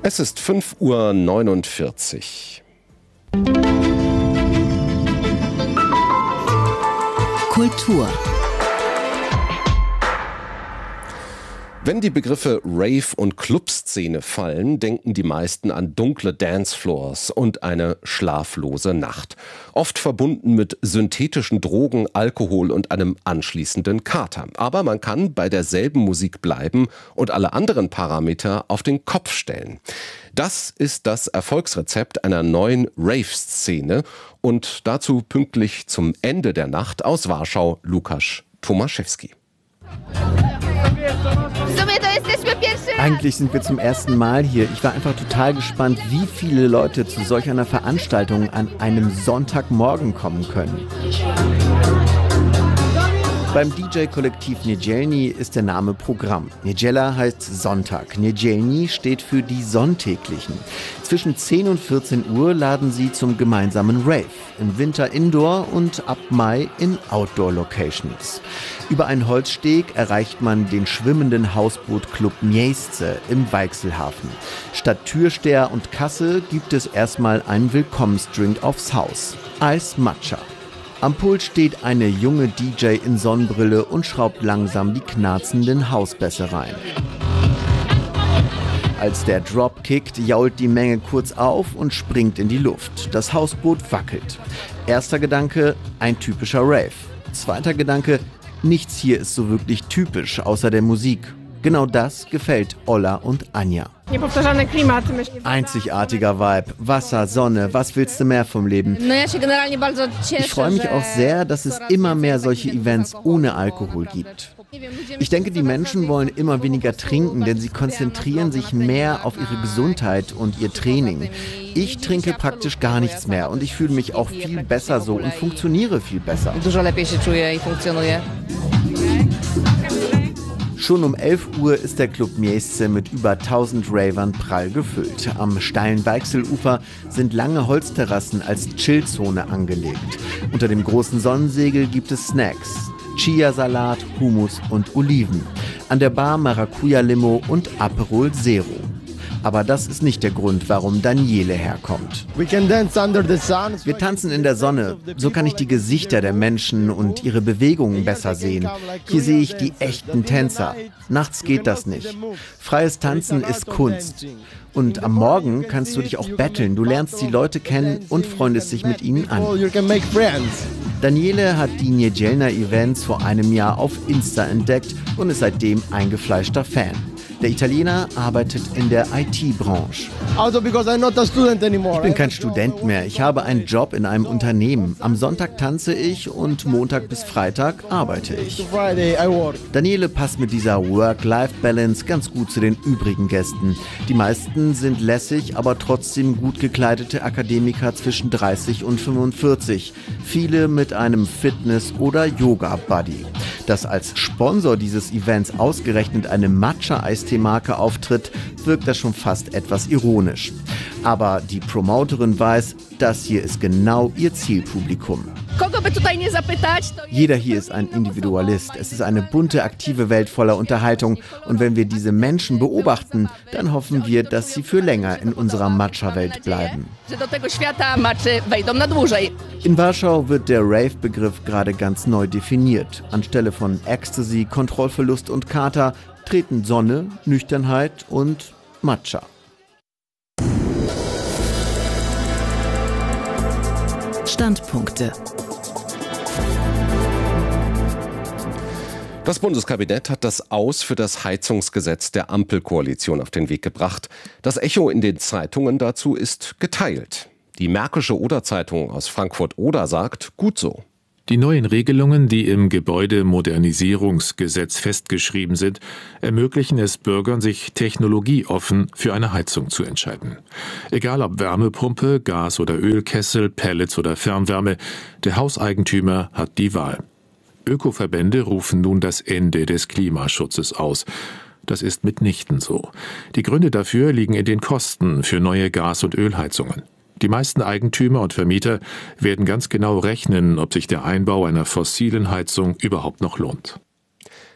Es ist 5:49 Uhr. Kultur. Wenn die Begriffe Rave- und Clubszene fallen, denken die meisten an dunkle Dancefloors und eine schlaflose Nacht. Oft verbunden mit synthetischen Drogen, Alkohol und einem anschließenden Kater. Aber man kann bei derselben Musik bleiben und alle anderen Parameter auf den Kopf stellen. Das ist das Erfolgsrezept einer neuen Rave-Szene und dazu pünktlich zum Ende der Nacht aus Warschau Łukasz Tomaszewski. Eigentlich sind wir zum ersten Mal hier. Ich war einfach total gespannt, wie viele Leute zu solch einer Veranstaltung an einem Sonntagmorgen kommen können. Beim DJ-Kollektiv Niedzielny ist der Name Programm. Niedziela heißt Sonntag. Niedzielny steht für die Sonntäglichen. Zwischen 10 und 14 Uhr laden sie zum gemeinsamen Rave. Im Winter Indoor und ab Mai in Outdoor-Locations. Über einen Holzsteg erreicht man den schwimmenden Hausbootclub Miejsce im Weichselhafen. Statt Türsteher und Kasse gibt es erstmal einen Willkommensdrink aufs Haus. Eis Matcha. Am Pult steht eine junge DJ in Sonnenbrille und schraubt langsam die knarzenden Hausbässe rein. Als der Drop kickt, jault die Menge kurz auf und springt in die Luft. Das Hausboot wackelt. Erster Gedanke, ein typischer Rave. Zweiter Gedanke, nichts hier ist so wirklich typisch, außer der Musik. Genau das gefällt Ola und Anja. Einzigartiger Vibe, Wasser, Sonne, was willst du mehr vom Leben? Ich freue mich auch sehr, dass es immer mehr solche Events ohne Alkohol gibt. Ich denke, die Menschen wollen immer weniger trinken, denn sie konzentrieren sich mehr auf ihre Gesundheit und ihr Training. Ich trinke praktisch gar nichts mehr und ich fühle mich auch viel besser so und funktioniere viel besser. Schon um 11 Uhr ist der Club Miejsce mit über 1000 Ravern prall gefüllt. Am steilen Weichselufer sind lange Holzterrassen als Chillzone angelegt. Unter dem großen Sonnensegel gibt es Snacks. Chiasalat, Hummus und Oliven. An der Bar Maracuja-Limo und Aperol Zero. Aber das ist nicht der Grund, warum Daniele herkommt. Wir tanzen in der Sonne. So kann ich die Gesichter der Menschen und ihre Bewegungen besser sehen. Hier sehe ich die echten Tänzer. Nachts geht das nicht. Freies Tanzen ist Kunst. Und am Morgen kannst du dich auch betteln. Du lernst die Leute kennen und freundest dich mit ihnen an. Daniele hat die Niedzielna-Events vor einem Jahr auf Insta entdeckt und ist seitdem eingefleischter Fan. Der Italiener arbeitet in der IT-Branche. Ich bin kein Student mehr. Ich habe einen Job in einem Unternehmen. Am Sonntag tanze ich und Montag bis Freitag arbeite ich. Daniele passt mit dieser Work-Life-Balance ganz gut zu den übrigen Gästen. Die meisten sind lässig, aber trotzdem gut gekleidete Akademiker zwischen 30 und 45. Viele mit einem Fitness- oder Yoga-Buddy. Dass als Sponsor dieses Events ausgerechnet eine Matcha-Eistee-Marke auftritt, wirkt das schon fast etwas ironisch. Aber die Promoterin weiß, das hier ist genau ihr Zielpublikum. Jeder hier ist ein Individualist. Es ist eine bunte, aktive Welt voller Unterhaltung. Und wenn wir diese Menschen beobachten, dann hoffen wir, dass sie für länger in unserer Matcha-Welt bleiben. In Warschau wird der Rave-Begriff gerade ganz neu definiert. Anstelle von Ecstasy, Kontrollverlust und Kater treten Sonne, Nüchternheit und Matcha. Standpunkte. Das Bundeskabinett hat das Aus für das Heizungsgesetz der Ampelkoalition auf den Weg gebracht. Das Echo in den Zeitungen dazu ist geteilt. Die Märkische Oder-Zeitung aus Frankfurt-Oder sagt, gut so. Die neuen Regelungen, die im Gebäudemodernisierungsgesetz festgeschrieben sind, ermöglichen es Bürgern, sich technologieoffen für eine Heizung zu entscheiden. Egal ob Wärmepumpe, Gas- oder Ölkessel, Pellets oder Fernwärme, der Hauseigentümer hat die Wahl. Ökoverbände rufen nun das Ende des Klimaschutzes aus. Das ist mitnichten so. Die Gründe dafür liegen in den Kosten für neue Gas- und Ölheizungen. Die meisten Eigentümer und Vermieter werden ganz genau rechnen, ob sich der Einbau einer fossilen Heizung überhaupt noch lohnt.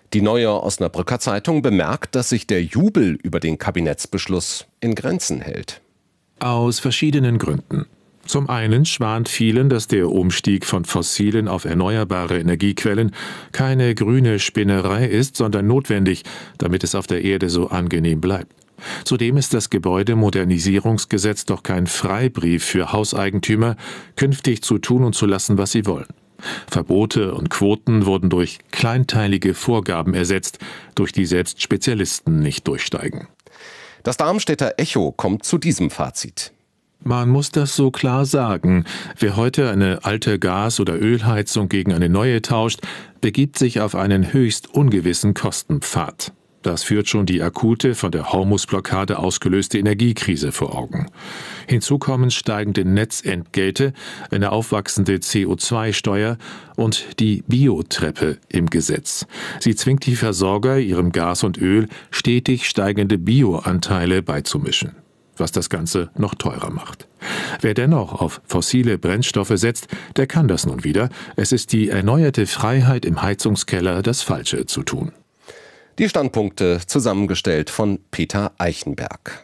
Die Neue Osnabrücker Zeitung bemerkt, dass sich der Jubel über den Kabinettsbeschluss in Grenzen hält. Aus verschiedenen Gründen. Zum einen schwant vielen, dass der Umstieg von fossilen auf erneuerbare Energiequellen keine grüne Spinnerei ist, sondern notwendig, damit es auf der Erde so angenehm bleibt. Zudem ist das Gebäudemodernisierungsgesetz doch kein Freibrief für Hauseigentümer, künftig zu tun und zu lassen, was sie wollen. Verbote und Quoten wurden durch kleinteilige Vorgaben ersetzt, durch die selbst Spezialisten nicht durchsteigen. Das Darmstädter Echo kommt zu diesem Fazit. Man muss das so klar sagen. Wer heute eine alte Gas- oder Ölheizung gegen eine neue tauscht, begibt sich auf einen höchst ungewissen Kostenpfad. Das führt schon die akute, von der Hormuzblockade ausgelöste Energiekrise vor Augen. Hinzu kommen steigende Netzentgelte, eine aufwachsende CO2-Steuer und die Biotreppe im Gesetz. Sie zwingt die Versorger, ihrem Gas und Öl stetig steigende Bioanteile beizumischen, was das Ganze noch teurer macht. Wer dennoch auf fossile Brennstoffe setzt, der kann das nun wieder. Es ist die erneuerte Freiheit im Heizungskeller, das Falsche zu tun. Die Standpunkte zusammengestellt von Peter Eichenberg.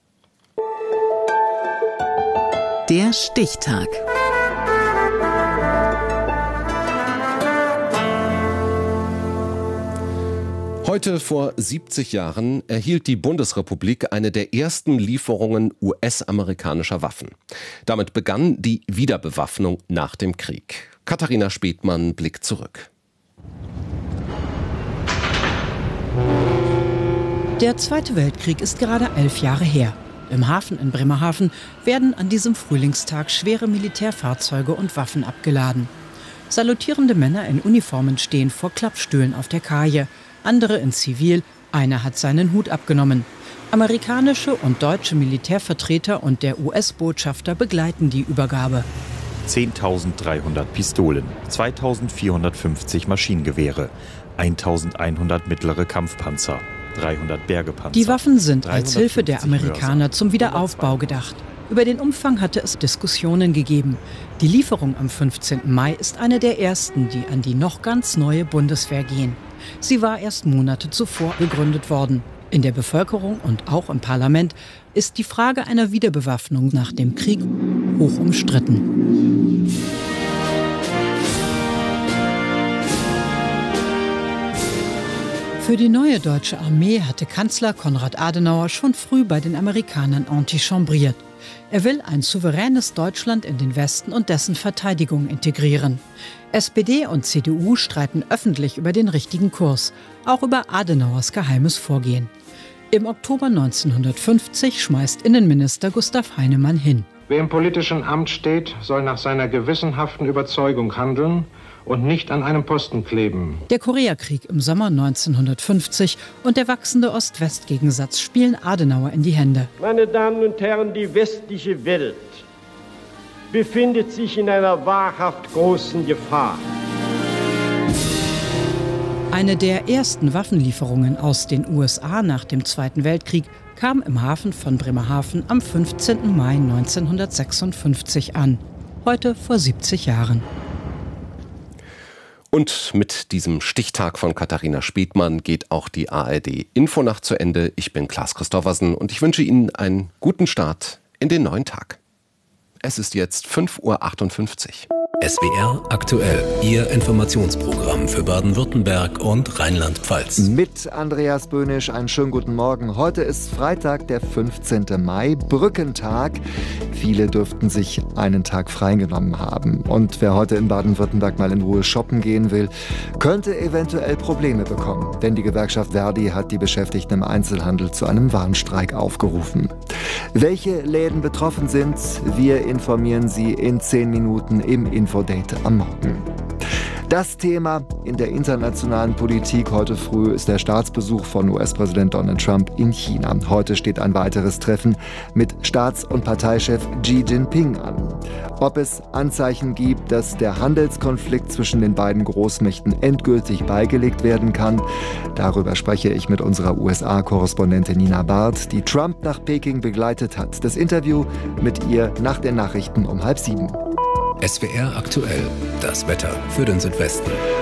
Der Stichtag. Heute vor 70 Jahren erhielt die Bundesrepublik eine der ersten Lieferungen US-amerikanischer Waffen. Damit begann die Wiederbewaffnung nach dem Krieg. Katharina Spethmann blickt zurück. Der Zweite Weltkrieg ist gerade 11 Jahre her. Im Hafen in Bremerhaven werden an diesem Frühlingstag schwere Militärfahrzeuge und Waffen abgeladen. Salutierende Männer in Uniformen stehen vor Klappstühlen auf der Kaje, andere in Zivil, einer hat seinen Hut abgenommen. Amerikanische und deutsche Militärvertreter und der US-Botschafter begleiten die Übergabe. 10.300 Pistolen, 2.450 Maschinengewehre, 1.100 mittlere Kampfpanzer, 300 Bergepanzer. Die Waffen sind als Hilfe der Amerikaner zum Wiederaufbau gedacht. Über den Umfang hatte es Diskussionen gegeben. Die Lieferung am 15. Mai ist eine der ersten, die an die noch ganz neue Bundeswehr gehen. Sie war erst Monate zuvor gegründet worden. In der Bevölkerung und auch im Parlament ist die Frage einer Wiederbewaffnung nach dem Krieg hoch umstritten. Für die neue deutsche Armee hatte Kanzler Konrad Adenauer schon früh bei den Amerikanern antichambriert. Er will ein souveränes Deutschland in den Westen und dessen Verteidigung integrieren. SPD und CDU streiten öffentlich über den richtigen Kurs, auch über Adenauers geheimes Vorgehen. Im Oktober 1950 schmeißt Innenminister Gustav Heinemann hin. Wer im politischen Amt steht, soll nach seiner gewissenhaften Überzeugung handeln und nicht an einem Posten kleben. Der Koreakrieg im Sommer 1950 und der wachsende Ost-West-Gegensatz spielen Adenauer in die Hände. Meine Damen und Herren, die westliche Welt befindet sich in einer wahrhaft großen Gefahr. Eine der ersten Waffenlieferungen aus den USA nach dem Zweiten Weltkrieg kam im Hafen von Bremerhaven am 15. Mai 1956 an. Heute vor 70 Jahren. Und mit diesem Stichtag von Katharina Spethmann geht auch die ARD-Infonacht zu Ende. Ich bin Klaas Christoffersen und ich wünsche Ihnen einen guten Start in den neuen Tag. Es ist jetzt 5:58 Uhr. SWR aktuell, Ihr Informationsprogramm für Baden-Württemberg und Rheinland-Pfalz. Mit Andreas Böhnisch, einen schönen guten Morgen. Heute ist Freitag, der 15. Mai, Brückentag. Viele dürften sich einen Tag freigenommen haben. Und wer heute in Baden-Württemberg mal in Ruhe shoppen gehen will, könnte eventuell Probleme bekommen. Denn die Gewerkschaft Verdi hat die Beschäftigten im Einzelhandel zu einem Warnstreik aufgerufen. Welche Läden betroffen sind, wir informieren Sie in 10 Minuten im Infodate am Morgen. Das Thema in der internationalen Politik heute früh ist der Staatsbesuch von US-Präsident Donald Trump in China. Heute steht ein weiteres Treffen mit Staats- und Parteichef Xi Jinping an. Ob es Anzeichen gibt, dass der Handelskonflikt zwischen den beiden Großmächten endgültig beigelegt werden kann, darüber spreche ich mit unserer USA-Korrespondentin Nina Barth, die Trump nach Peking begleitet hat. Das Interview mit ihr nach den Nachrichten um 6:30. SWR aktuell, das Wetter für den Südwesten.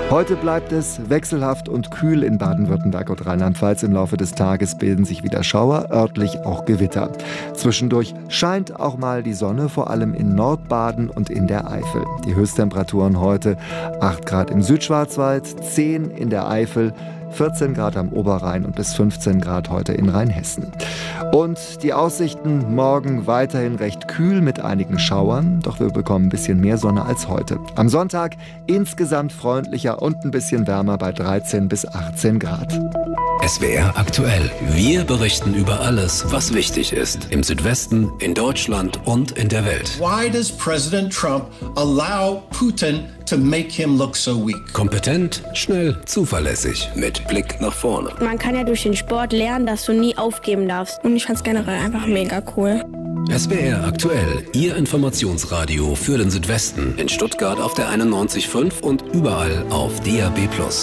Heute bleibt es wechselhaft und kühl in Baden-Württemberg und Rheinland-Pfalz. Im Laufe des Tages bilden sich wieder Schauer, örtlich auch Gewitter. Zwischendurch scheint auch mal die Sonne, vor allem in Nordbaden und in der Eifel. Die Höchsttemperaturen heute 8 Grad im Südschwarzwald, 10 in der Eifel, 14 Grad am Oberrhein und bis 15 Grad heute in Rheinhessen. Und die Aussichten morgen weiterhin recht kühl mit einigen Schauern, doch wir bekommen ein bisschen mehr Sonne als heute. Am Sonntag insgesamt freundlicher und ein bisschen wärmer bei 13 bis 18 Grad. SWR aktuell. Wir berichten über alles, was wichtig ist. Im Südwesten, in Deutschland und in der Welt. Why does President Trump allow Putin to make him look so weak? Kompetent, schnell, zuverlässig, mit Blick nach vorne. Man kann ja durch den Sport lernen, dass du nie aufgeben darfst. Und ich fand es generell einfach mega cool. SWR aktuell, Ihr Informationsradio für den Südwesten. In Stuttgart auf der 91.5 und überall auf DAB+.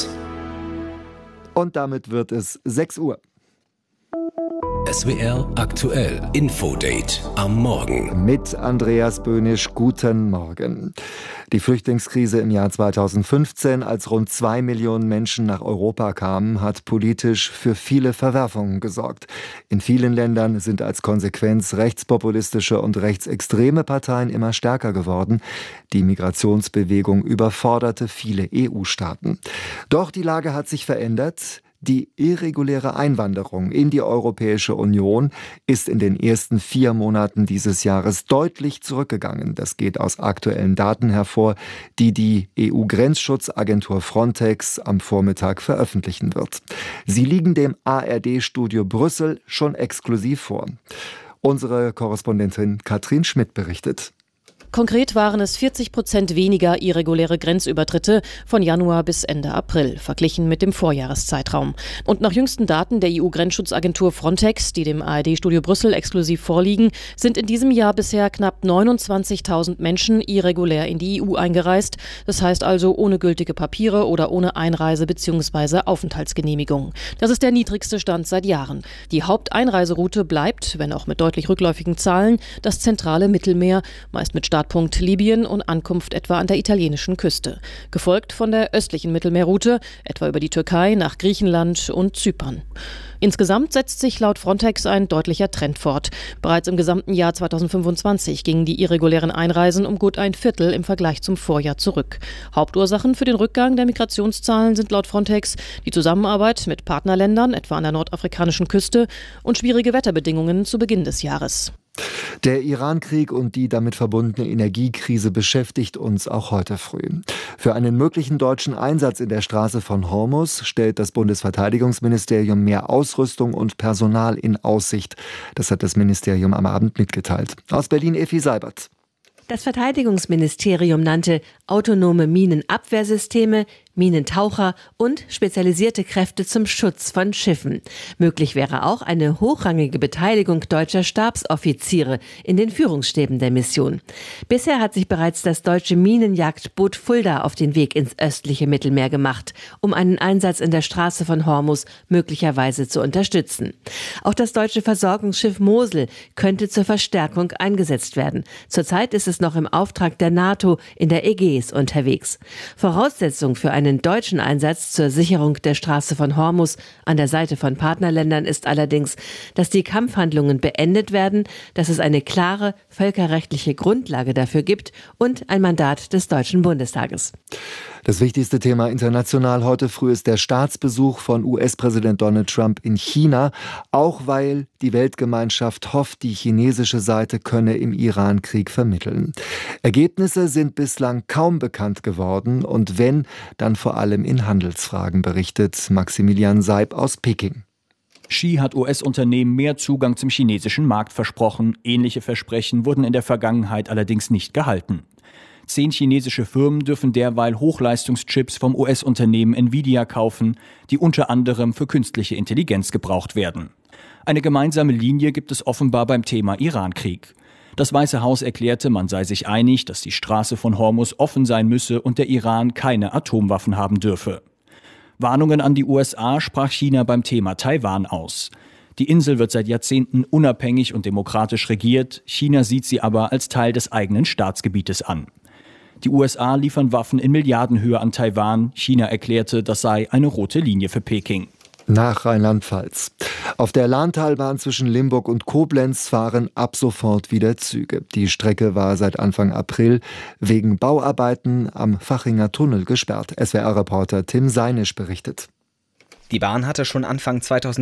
Und damit wird es 6 Uhr. SWR aktuell, Infodate am Morgen. Mit Andreas Böhnisch, guten Morgen. Die Flüchtlingskrise im Jahr 2015, als rund 2 Millionen Menschen nach Europa kamen, hat politisch für viele Verwerfungen gesorgt. In vielen Ländern sind als Konsequenz rechtspopulistische und rechtsextreme Parteien immer stärker geworden. Die Migrationsbewegung überforderte viele EU-Staaten. Doch die Lage hat sich verändert. Die irreguläre Einwanderung in die Europäische Union ist in den ersten 4 Monaten dieses Jahres deutlich zurückgegangen. Das geht aus aktuellen Daten hervor, die die EU-Grenzschutzagentur Frontex am Vormittag veröffentlichen wird. Sie liegen dem ARD-Studio Brüssel schon exklusiv vor. Unsere Korrespondentin Katrin Schmidt berichtet. Konkret waren es 40% weniger irreguläre Grenzübertritte von Januar bis Ende April, verglichen mit dem Vorjahreszeitraum. Und nach jüngsten Daten der EU-Grenzschutzagentur Frontex, die dem ARD-Studio Brüssel exklusiv vorliegen, sind in diesem Jahr bisher knapp 29.000 Menschen irregulär in die EU eingereist. Das heißt also ohne gültige Papiere oder ohne Einreise- bzw. Aufenthaltsgenehmigung. Das ist der niedrigste Stand seit Jahren. Die Haupteinreiseroute bleibt, wenn auch mit deutlich rückläufigen Zahlen, das zentrale Mittelmeer, meist mit Startpunkt Libyen und Ankunft etwa an der italienischen Küste. Gefolgt von der östlichen Mittelmeerroute, etwa über die Türkei nach Griechenland und Zypern. Insgesamt setzt sich laut Frontex ein deutlicher Trend fort. Bereits im gesamten Jahr 2025 gingen die irregulären Einreisen um gut 1/4 im Vergleich zum Vorjahr zurück. Hauptursachen für den Rückgang der Migrationszahlen sind laut Frontex die Zusammenarbeit mit Partnerländern, etwa an der nordafrikanischen Küste, und schwierige Wetterbedingungen zu Beginn des Jahres. Der Iran-Krieg und die damit verbundene Energiekrise beschäftigt uns auch heute früh. Für einen möglichen deutschen Einsatz in der Straße von Hormuz stellt das Bundesverteidigungsministerium mehr Ausrüstung und Personal in Aussicht. Das hat das Ministerium am Abend mitgeteilt. Aus Berlin Effi Seibert. Das Verteidigungsministerium nannte autonome Minenabwehrsysteme, Minentaucher und spezialisierte Kräfte zum Schutz von Schiffen. Möglich wäre auch eine hochrangige Beteiligung deutscher Stabsoffiziere in den Führungsstäben der Mission. Bisher hat sich bereits das deutsche Minenjagdboot Fulda auf den Weg ins östliche Mittelmeer gemacht, um einen Einsatz in der Straße von Hormuz möglicherweise zu unterstützen. Auch das deutsche Versorgungsschiff Mosel könnte zur Verstärkung eingesetzt werden. Zurzeit ist es noch im Auftrag der NATO in der Ägäis unterwegs. Voraussetzung für einen deutschen Einsatz zur Sicherung der Straße von Hormuz an der Seite von Partnerländern ist allerdings, dass die Kampfhandlungen beendet werden, dass es eine klare völkerrechtliche Grundlage dafür gibt und ein Mandat des Deutschen Bundestages. Das wichtigste Thema international heute früh ist der Staatsbesuch von US-Präsident Donald Trump in China, auch weil die Weltgemeinschaft hofft, die chinesische Seite könne im Iran-Krieg vermitteln. Ergebnisse sind bislang kaum bekannt geworden und wenn, dann vor allem in Handelsfragen, berichtet Maximilian Seib aus Peking. Xi hat US-Unternehmen mehr Zugang zum chinesischen Markt versprochen. Ähnliche Versprechen wurden in der Vergangenheit allerdings nicht gehalten. 10 chinesische Firmen dürfen derweil Hochleistungschips vom US-Unternehmen Nvidia kaufen, die unter anderem für künstliche Intelligenz gebraucht werden. Eine gemeinsame Linie gibt es offenbar beim Thema Iran-Krieg. Das Weiße Haus erklärte, man sei sich einig, dass die Straße von Hormuz offen sein müsse und der Iran keine Atomwaffen haben dürfe. Warnungen an die USA sprach China beim Thema Taiwan aus. Die Insel wird seit Jahrzehnten unabhängig und demokratisch regiert. China sieht sie aber als Teil des eigenen Staatsgebietes an. Die USA liefern Waffen in Milliardenhöhe an Taiwan. China erklärte, das sei eine rote Linie für Peking. Nach Rheinland-Pfalz. Auf der Lahntalbahn zwischen Limburg und Koblenz fahren ab sofort wieder Züge. Die Strecke war seit Anfang April wegen Bauarbeiten am Fachinger Tunnel gesperrt. SWR-Reporter Tim Seinisch berichtet. Die Bahn hatte schon Anfang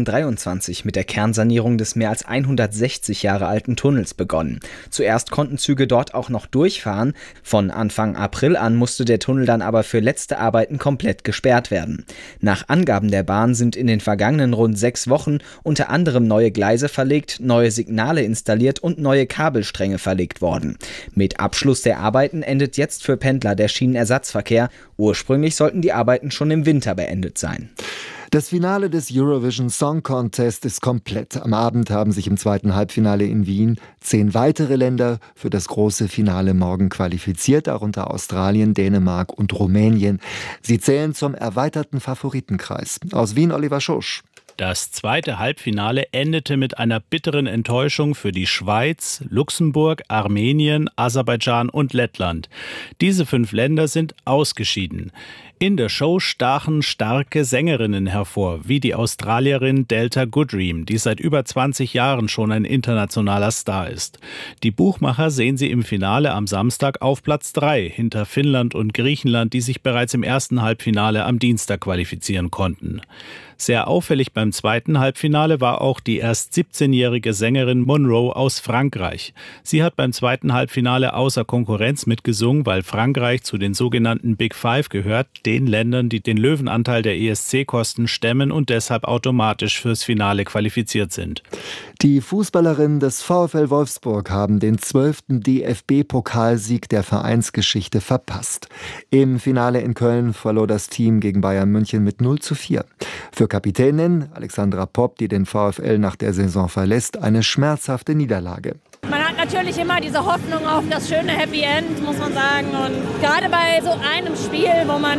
2023 mit der Kernsanierung des mehr als 160 Jahre alten Tunnels begonnen. Zuerst konnten Züge dort auch noch durchfahren. Von Anfang April an musste der Tunnel dann aber für letzte Arbeiten komplett gesperrt werden. Nach Angaben der Bahn sind in den vergangenen rund 6 Wochen unter anderem neue Gleise verlegt, neue Signale installiert und neue Kabelstränge verlegt worden. Mit Abschluss der Arbeiten endet jetzt für Pendler der Schienenersatzverkehr. Ursprünglich sollten die Arbeiten schon im Winter beendet sein. Das Finale des Eurovision Song Contest ist komplett. Am Abend haben sich im zweiten Halbfinale in Wien 10 weitere Länder für das große Finale morgen qualifiziert, darunter Australien, Dänemark und Rumänien. Sie zählen zum erweiterten Favoritenkreis. Aus Wien Oliver Schosch. Das zweite Halbfinale endete mit einer bitteren Enttäuschung für die Schweiz, Luxemburg, Armenien, Aserbaidschan und Lettland. Diese 5 Länder sind ausgeschieden. In der Show stachen starke Sängerinnen hervor, wie die Australierin Delta Goodrem, die seit über 20 Jahren schon ein internationaler Star ist. Die Buchmacher sehen sie im Finale am Samstag auf Platz 3 hinter Finnland und Griechenland, die sich bereits im ersten Halbfinale am Dienstag qualifizieren konnten. Sehr auffällig beim zweiten Halbfinale war auch die erst 17-jährige Sängerin Monroe aus Frankreich. Sie hat beim zweiten Halbfinale außer Konkurrenz mitgesungen, weil Frankreich zu den sogenannten Big Five gehört, den Ländern, die den Löwenanteil der ESC-Kosten stemmen und deshalb automatisch fürs Finale qualifiziert sind. Die Fußballerinnen des VfL Wolfsburg haben den 12. DFB-Pokalsieg der Vereinsgeschichte verpasst. Im Finale in Köln verlor das Team gegen Bayern München mit 0:4. Für Kapitänin Alexandra Popp, die den VfL nach der Saison verlässt, eine schmerzhafte Niederlage. Man hat natürlich immer diese Hoffnung auf das schöne Happy End, muss man sagen. Und gerade bei so einem Spiel, wo man,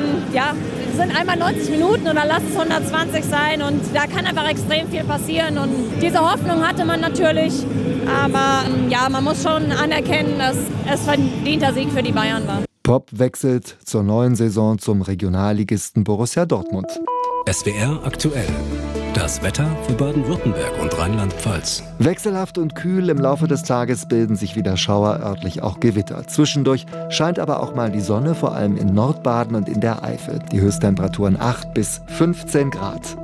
es sind einmal 90 Minuten oder lass es 120 sein und da kann einfach extrem viel passieren. Und diese Hoffnung hatte man natürlich, aber man muss schon anerkennen, dass es verdienter Sieg für die Bayern war. Popp wechselt zur neuen Saison zum Regionalligisten Borussia Dortmund. SWR aktuell. Das Wetter für Baden-Württemberg und Rheinland-Pfalz. Wechselhaft und kühl, im Laufe des Tages bilden sich wieder Schauer, örtlich auch Gewitter. Zwischendurch scheint aber auch mal die Sonne, vor allem in Nordbaden und in der Eifel. Die Höchsttemperaturen 8 bis 15 Grad.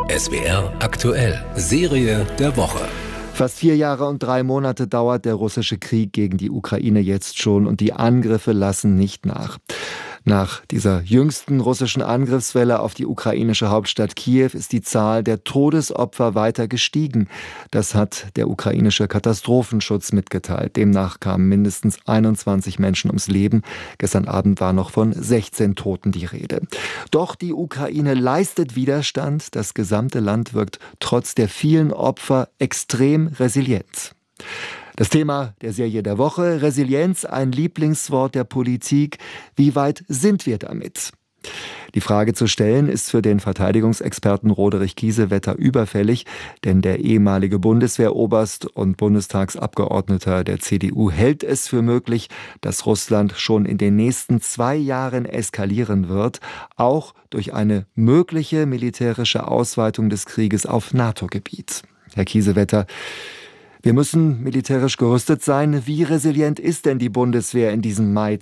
SWR aktuell. Serie der Woche. Fast 4 Jahre und 3 Monate dauert der russische Krieg gegen die Ukraine jetzt schon und die Angriffe lassen nicht nach. Nach dieser jüngsten russischen Angriffswelle auf die ukrainische Hauptstadt Kiew ist die Zahl der Todesopfer weiter gestiegen. Das hat der ukrainische Katastrophenschutz mitgeteilt. Demnach kamen mindestens 21 Menschen ums Leben. Gestern Abend war noch von 16 Toten die Rede. Doch die Ukraine leistet Widerstand. Das gesamte Land wirkt trotz der vielen Opfer extrem resilient. Das Thema der Serie der Woche: Resilienz, ein Lieblingswort der Politik. Wie weit sind wir damit? Die Frage zu stellen ist für den Verteidigungsexperten Roderich Kiesewetter überfällig, denn der ehemalige Bundeswehroberst und Bundestagsabgeordneter der CDU hält es für möglich, dass Russland schon in den nächsten 2 Jahren eskalieren wird, auch durch eine mögliche militärische Ausweitung des Krieges auf NATO-Gebiet. Herr Kiesewetter, wir müssen militärisch gerüstet sein. Wie resilient ist denn die Bundeswehr in diesem Mai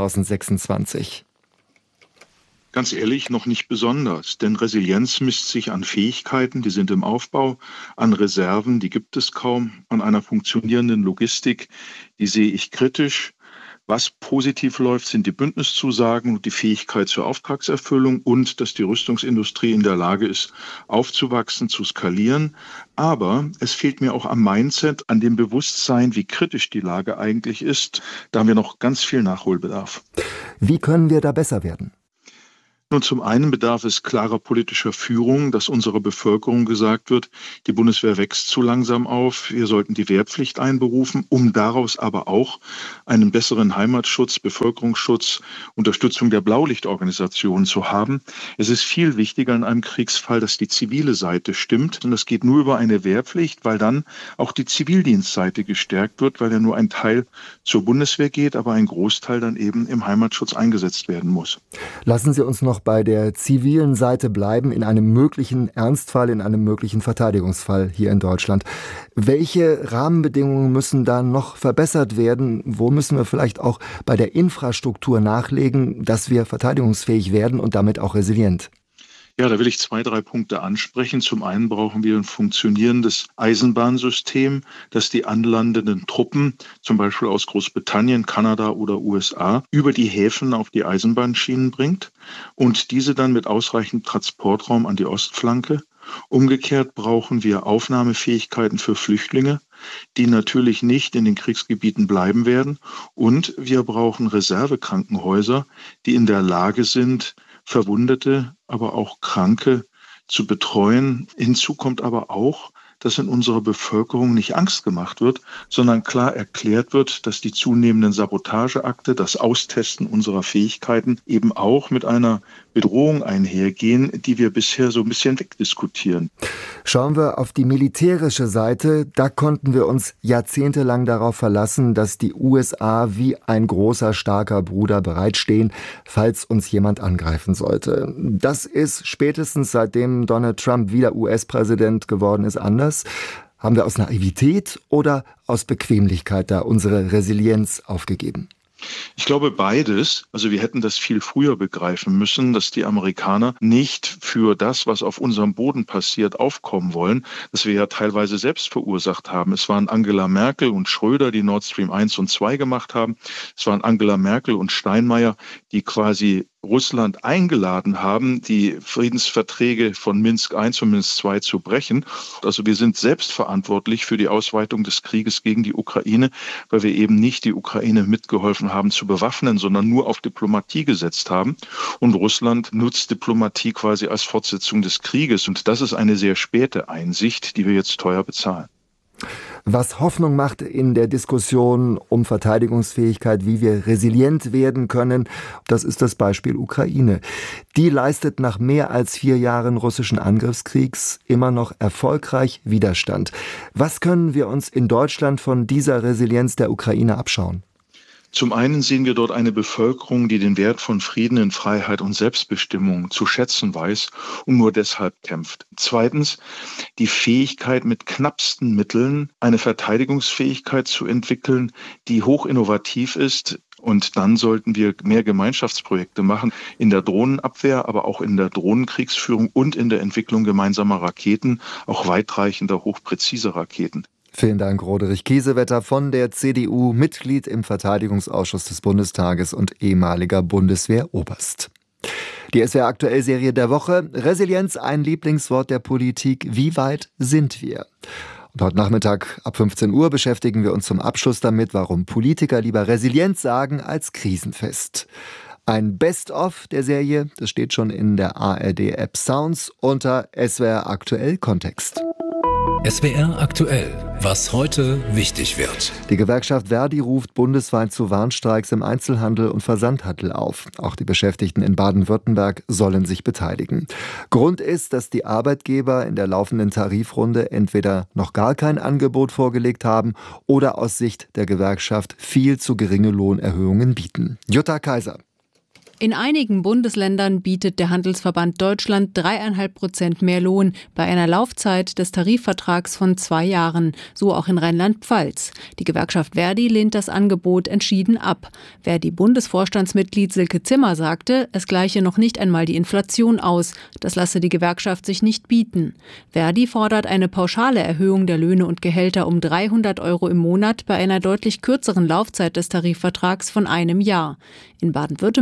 2026? Ganz ehrlich, noch nicht besonders. Denn Resilienz misst sich an Fähigkeiten, die sind im Aufbau, an Reserven, die gibt es kaum, an einer funktionierenden Logistik, die sehe ich kritisch. Was positiv läuft, sind die Bündniszusagen und die Fähigkeit zur Auftragserfüllung und dass die Rüstungsindustrie in der Lage ist, aufzuwachsen, zu skalieren. Aber es fehlt mir auch am Mindset, an dem Bewusstsein, wie kritisch die Lage eigentlich ist. Da haben wir noch ganz viel Nachholbedarf. Wie können wir da besser werden? Nun, zum einen bedarf es klarer politischer Führung, dass unserer Bevölkerung gesagt wird, die Bundeswehr wächst zu langsam auf, wir sollten die Wehrpflicht einberufen, um daraus aber auch einen besseren Heimatschutz, Bevölkerungsschutz, Unterstützung der Blaulichtorganisationen zu haben. Es ist viel wichtiger in einem Kriegsfall, dass die zivile Seite stimmt. Und das geht nur über eine Wehrpflicht, weil dann auch die Zivildienstseite gestärkt wird, weil ja nur ein Teil zur Bundeswehr geht, aber ein Großteil dann eben im Heimatschutz eingesetzt werden muss. Lassen Sie uns noch bei der zivilen Seite bleiben, in einem möglichen Ernstfall, in einem möglichen Verteidigungsfall hier in Deutschland. Welche Rahmenbedingungen müssen da noch verbessert werden? Wo müssen wir vielleicht auch bei der Infrastruktur nachlegen, dass wir verteidigungsfähig werden und damit auch resilient? Ja, da will ich 2, 3 Punkte ansprechen. Zum einen brauchen wir ein funktionierendes Eisenbahnsystem, das die anlandenden Truppen, zum Beispiel aus Großbritannien, Kanada oder USA, über die Häfen auf die Eisenbahnschienen bringt und diese dann mit ausreichend Transportraum an die Ostflanke. Umgekehrt brauchen wir Aufnahmefähigkeiten für Flüchtlinge, die natürlich nicht in den Kriegsgebieten bleiben werden. Und wir brauchen Reservekrankenhäuser, die in der Lage sind, Verwundete, aber auch Kranke zu betreuen. Hinzu kommt aber auch, dass in unserer Bevölkerung nicht Angst gemacht wird, sondern klar erklärt wird, dass die zunehmenden Sabotageakte, das Austesten unserer Fähigkeiten eben auch mit einer Bedrohung einhergehen, die wir bisher so ein bisschen wegdiskutieren. Schauen wir auf die militärische Seite. Da konnten wir uns jahrzehntelang darauf verlassen, dass die USA wie ein großer, starker Bruder bereitstehen, falls uns jemand angreifen sollte. Das ist spätestens seitdem Donald Trump wieder US-Präsident geworden ist anders. Haben wir aus Naivität oder aus Bequemlichkeit da unsere Resilienz aufgegeben? Ich glaube beides. Also wir hätten das viel früher begreifen müssen, dass die Amerikaner nicht für das, was auf unserem Boden passiert, aufkommen wollen, das wir ja teilweise selbst verursacht haben. Es waren Angela Merkel und Schröder, die Nord Stream 1 und 2 gemacht haben. Es waren Angela Merkel und Steinmeier, die quasi Russland eingeladen haben, die Friedensverträge von Minsk I und Minsk II zu brechen. Also wir sind selbst verantwortlich für die Ausweitung des Krieges gegen die Ukraine, weil wir eben nicht die Ukraine mitgeholfen haben zu bewaffnen, sondern nur auf Diplomatie gesetzt haben. Und Russland nutzt Diplomatie quasi als Fortsetzung des Krieges. Und das ist eine sehr späte Einsicht, die wir jetzt teuer bezahlen. Was Hoffnung macht in der Diskussion um Verteidigungsfähigkeit, wie wir resilient werden können, das ist das Beispiel Ukraine. Die leistet nach mehr als 4 Jahren russischen Angriffskriegs immer noch erfolgreich Widerstand. Was können wir uns in Deutschland von dieser Resilienz der Ukraine abschauen? Zum einen sehen wir dort eine Bevölkerung, die den Wert von Frieden in Freiheit und Selbstbestimmung zu schätzen weiß und nur deshalb kämpft. Zweitens, die Fähigkeit, mit knappsten Mitteln eine Verteidigungsfähigkeit zu entwickeln, die hoch innovativ ist. Und dann sollten wir mehr Gemeinschaftsprojekte machen in der Drohnenabwehr, aber auch in der Drohnenkriegsführung und in der Entwicklung gemeinsamer Raketen, auch weitreichender, hochpräzise Raketen. Vielen Dank, Roderich Kiesewetter von der CDU, Mitglied im Verteidigungsausschuss des Bundestages und ehemaliger Bundeswehroberst. Die SWR-Aktuell-Serie der Woche. Resilienz, ein Lieblingswort der Politik. Wie weit sind wir? Und heute Nachmittag ab 15 Uhr beschäftigen wir uns zum Abschluss damit, warum Politiker lieber Resilienz sagen als krisenfest. Ein Best-of der Serie, das steht schon in der ARD-App Sounds unter SWR Aktuell Kontext. SWR aktuell, was heute wichtig wird. Die Gewerkschaft Verdi ruft bundesweit zu Warnstreiks im Einzelhandel und Versandhandel auf. Auch die Beschäftigten in Baden-Württemberg sollen sich beteiligen. Grund ist, dass die Arbeitgeber in der laufenden Tarifrunde entweder noch gar kein Angebot vorgelegt haben oder aus Sicht der Gewerkschaft viel zu geringe Lohnerhöhungen bieten. Jutta Kaiser. In einigen Bundesländern bietet der Handelsverband Deutschland 3,5% mehr Lohn bei einer Laufzeit des Tarifvertrags von 2 Jahren, so auch in Rheinland-Pfalz. Die Gewerkschaft Verdi lehnt das Angebot entschieden ab. Verdi-Bundesvorstandsmitglied Silke Zimmer sagte, es gleiche noch nicht einmal die Inflation aus. Das lasse die Gewerkschaft sich nicht bieten. Verdi fordert eine pauschale Erhöhung der Löhne und Gehälter um 300 € im Monat bei einer deutlich kürzeren Laufzeit des Tarifvertrags von 1 Jahr. In Baden-Württemberg liegt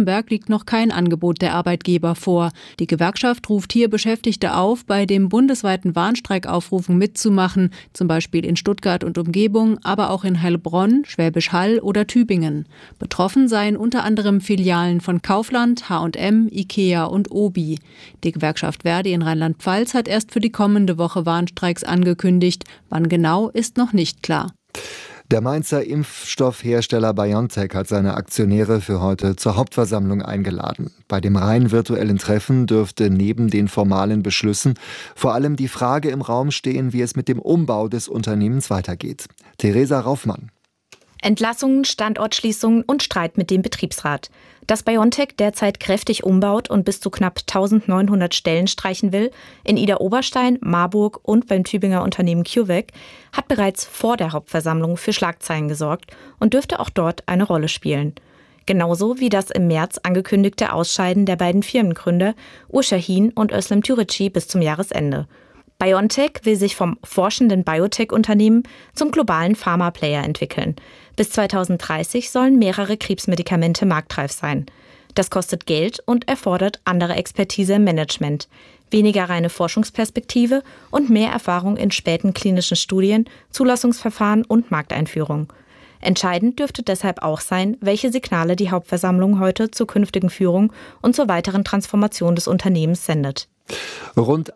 liegt noch kein Angebot der Arbeitgeber vor. Die Gewerkschaft ruft hier Beschäftigte auf, bei dem bundesweiten Warnstreikaufrufen mitzumachen, zum Beispiel in Stuttgart und Umgebung, aber auch in Heilbronn, Schwäbisch Hall oder Tübingen. Betroffen seien unter anderem Filialen von Kaufland, H&M, Ikea und Obi. Die Gewerkschaft Verdi in Rheinland-Pfalz hat erst für die kommende Woche Warnstreiks angekündigt. Wann genau, ist noch nicht klar. Der Mainzer Impfstoffhersteller BioNTech hat seine Aktionäre für heute zur Hauptversammlung eingeladen. Bei dem rein virtuellen Treffen dürfte neben den formalen Beschlüssen vor allem die Frage im Raum stehen, wie es mit dem Umbau des Unternehmens weitergeht. Theresa Raufmann. Entlassungen, Standortschließungen und Streit mit dem Betriebsrat. Dass BioNTech derzeit kräftig umbaut und bis zu knapp 1900 Stellen streichen will, in Idar-Oberstein, Marburg und beim Tübinger Unternehmen CureVac, hat bereits vor der Hauptversammlung für Schlagzeilen gesorgt und dürfte auch dort eine Rolle spielen. Genauso wie das im März angekündigte Ausscheiden der beiden Firmengründer Ur Sahin und Özlem Türeci bis zum Jahresende. BioNTech will sich vom forschenden Biotech-Unternehmen zum globalen Pharma-Player entwickeln. Bis 2030 sollen mehrere Krebsmedikamente marktreif sein. Das kostet Geld und erfordert andere Expertise im Management, weniger reine Forschungsperspektive und mehr Erfahrung in späten klinischen Studien, Zulassungsverfahren und Markteinführung. Entscheidend dürfte deshalb auch sein, welche Signale die Hauptversammlung heute zur künftigen Führung und zur weiteren Transformation des Unternehmens sendet. Rund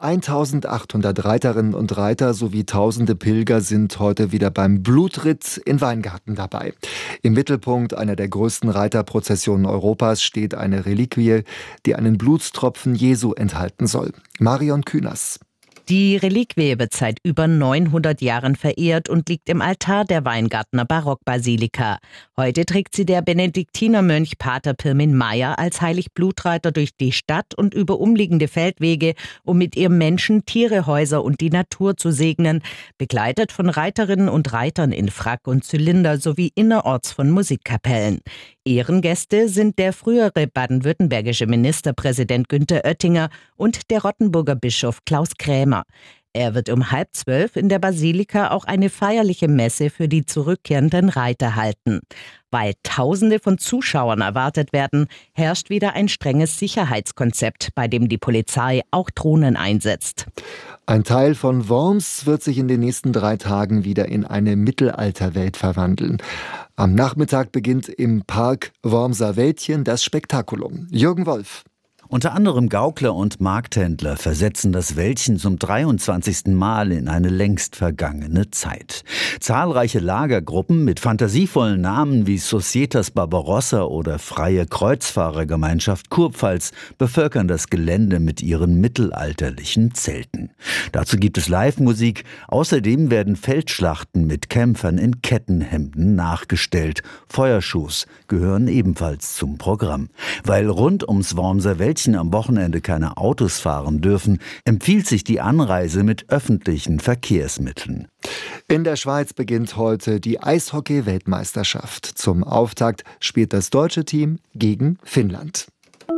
1800 Reiterinnen und Reiter sowie tausende Pilger sind heute wieder beim Blutritt in Weingarten dabei. Im Mittelpunkt einer der größten Reiterprozessionen Europas steht eine Reliquie, die einen Blutstropfen Jesu enthalten soll. Marion Künast. Die Reliquie wird seit über 900 Jahren verehrt und liegt im Altar der Weingartner Barockbasilika. Heute trägt sie der Benediktinermönch Pater Pirmin Meyer als Heiligblutraiter durch die Stadt und über umliegende Feldwege, um mit ihr Menschen, Tiere, Häuser und die Natur zu segnen, begleitet von Reiterinnen und Reitern in Frack und Zylinder sowie innerorts von Musikkapellen. Ehrengäste sind der frühere baden-württembergische Ministerpräsident Günther Oettinger und der Rottenburger Bischof Klaus Krämer. Er wird um 11:30 in der Basilika auch eine feierliche Messe für die zurückkehrenden Reiter halten. Weil Tausende von Zuschauern erwartet werden, herrscht wieder ein strenges Sicherheitskonzept, bei dem die Polizei auch Drohnen einsetzt. Ein Teil von Worms wird sich in den nächsten 3 Tagen wieder in eine Mittelalterwelt verwandeln. Am Nachmittag beginnt im Park Wormser Wäldchen das Spektakulum. Jürgen Wolf. Unter anderem Gaukler und Markthändler versetzen das Wäldchen zum 23. Mal in eine längst vergangene Zeit. Zahlreiche Lagergruppen mit fantasievollen Namen wie Societas Barbarossa oder Freie Kreuzfahrergemeinschaft Kurpfalz bevölkern das Gelände mit ihren mittelalterlichen Zelten. Dazu gibt es Live-Musik. Außerdem werden Feldschlachten mit Kämpfern in Kettenhemden nachgestellt. Feuershows gehören ebenfalls zum Programm. Weil rund ums Wormser Wäldchen am Wochenende keine Autos fahren dürfen, empfiehlt sich die Anreise mit öffentlichen Verkehrsmitteln. In der Schweiz beginnt heute die Eishockey-Weltmeisterschaft. Zum Auftakt spielt das deutsche Team gegen Finnland.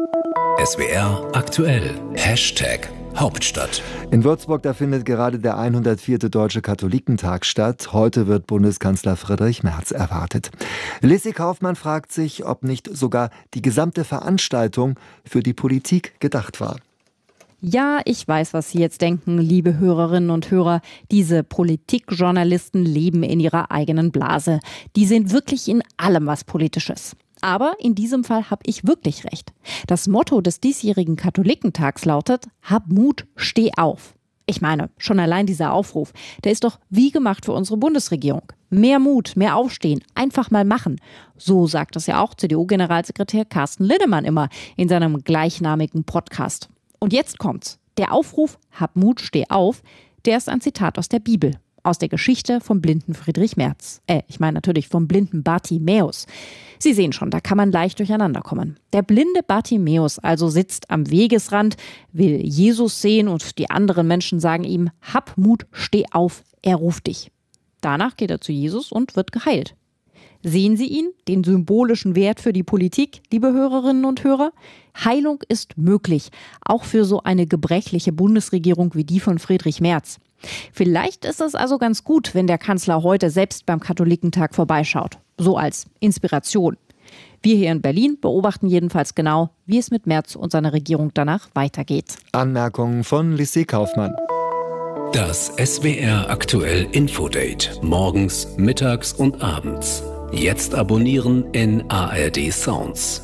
SWR aktuell. #Hauptstadt. In Würzburg, da findet gerade der 104. Deutsche Katholikentag statt. Heute wird Bundeskanzler Friedrich Merz erwartet. Lissy Kaufmann fragt sich, ob nicht sogar die gesamte Veranstaltung für die Politik gedacht war. Ja, ich weiß, was Sie jetzt denken, liebe Hörerinnen und Hörer. Diese Politikjournalisten leben in ihrer eigenen Blase. Die sehen wirklich in allem was Politisches. Aber in diesem Fall habe ich wirklich recht. Das Motto des diesjährigen Katholikentags lautet: Hab Mut, steh auf. Ich meine, schon allein dieser Aufruf, der ist doch wie gemacht für unsere Bundesregierung. Mehr Mut, mehr Aufstehen, einfach mal machen. So sagt das ja auch CDU-Generalsekretär Carsten Linnemann immer in seinem gleichnamigen Podcast. Und jetzt kommt's. Der Aufruf Hab Mut, steh auf, der ist ein Zitat aus der Bibel. Aus der Geschichte vom blinden Friedrich Merz. Ich meine natürlich vom blinden Bartimäus. Sie sehen schon, da kann man leicht durcheinander kommen. Der blinde Bartimäus also sitzt am Wegesrand, will Jesus sehen und die anderen Menschen sagen ihm: Hab Mut, steh auf, er ruft dich. Danach geht er zu Jesus und wird geheilt. Sehen Sie ihn, den symbolischen Wert für die Politik, liebe Hörerinnen und Hörer? Heilung ist möglich, auch für so eine gebrechliche Bundesregierung wie die von Friedrich Merz. Vielleicht ist es also ganz gut, wenn der Kanzler heute selbst beim Katholikentag vorbeischaut. So als Inspiration. Wir hier in Berlin beobachten jedenfalls genau, wie es mit Merz und seiner Regierung danach weitergeht. Anmerkungen von Lissé Kaufmann. Das SWR aktuell Infodate. Morgens, mittags und abends. Jetzt abonnieren in ARD Sounds.